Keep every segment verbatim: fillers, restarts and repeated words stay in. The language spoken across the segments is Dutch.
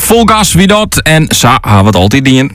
Vol gas wie dat en zo hebben we het altijd in.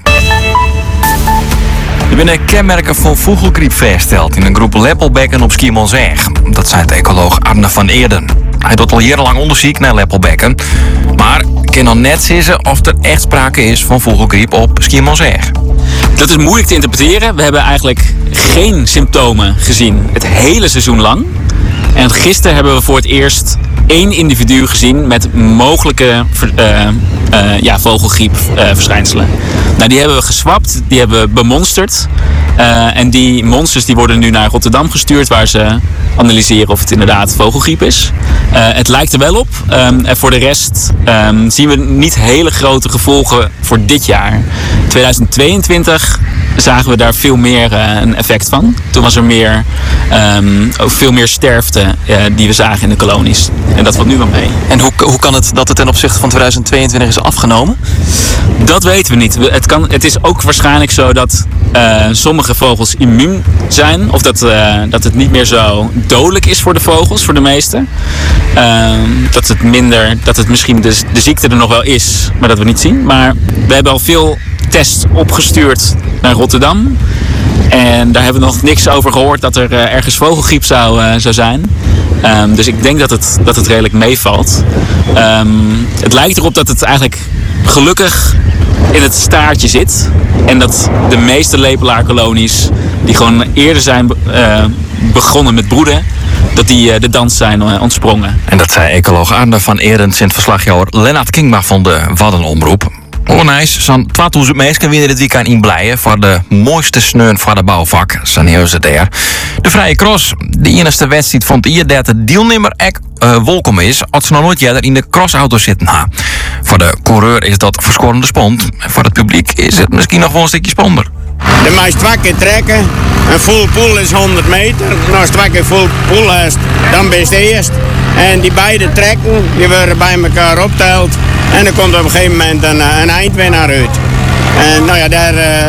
Er zijn kenmerken van vogelgriep vastgesteld in een groep lepelbekken op Schiermonnikoog. Dat zei de ecoloog Arne van Eerden. Hij doet al jarenlang onderzoek naar lepelbekken. Maar kan nog net zeggen of er echt sprake is van vogelgriep op Schiermonnikoog. Dat is moeilijk te interpreteren. We hebben eigenlijk geen symptomen gezien het hele seizoen lang. En gisteren hebben we voor het eerst één individu gezien met mogelijke uh, uh, ja, vogelgriepverschijnselen. Uh, nou, die hebben we geswapt, die hebben we bemonsterd. Uh, en die monsters die worden nu naar Rotterdam gestuurd, waar ze analyseren of het inderdaad vogelgriep is. Uh, het lijkt er wel op. Um, en voor de rest um, zien we niet hele grote gevolgen voor dit jaar. tweeduizend tweeëntwintig zagen we daar veel meer uh, een effect van. Toen was er meer, um, ook veel meer sterfte uh, die we zagen in de kolonies. En dat valt nu wel mee. En hoe, hoe kan het dat het ten opzichte van tweeduizend tweeëntwintig is afgenomen? Dat weten we niet. Het, kan, het is ook waarschijnlijk zo dat uh, sommige vogels immuun zijn. Of dat, uh, dat het niet meer zo dodelijk is voor de vogels, voor de meeste. Uh, dat het minder, dat het misschien de, de ziekte er nog wel is, maar dat we niet zien. Maar we hebben al veel tests opgestuurd naar Rotterdam. En daar hebben we nog niks over gehoord dat er uh, ergens vogelgriep zou, uh, zou zijn. Um, dus ik denk dat het, dat het redelijk meevalt. Um, het lijkt erop dat het eigenlijk gelukkig in het staartje zit. En dat de meeste lepelaarkolonies die gewoon eerder zijn uh, begonnen met broeden, dat die uh, de dans zijn uh, ontsprongen. En dat zei ecoloog Arne van Eerden, Sint-verslagjouwer Lennart Kingma van de Waddenomroep. Oh nice, zo'n tweeduizend mensen winnen dit weekend in Blijen voor de mooiste sneun van de bouwvak. Zijn heel ze daar. De Vrije Cross, de enige wedstrijd van het jaar dat de deelnemer echt uh, welkom is, als ze nog nooit eerder in de crossauto zitten. Nou, voor de coureur is dat verschorende spond. Voor het publiek is het misschien nog wel een stukje sponder. De meest twee keer trekken. Een full pool is honderd meter. En als twee keer full pool is, dan ben je het eerst. En die beide trekken, die worden bij elkaar opteld. En er komt op een gegeven moment een, een eindwinnaar uit. En nou ja, daar,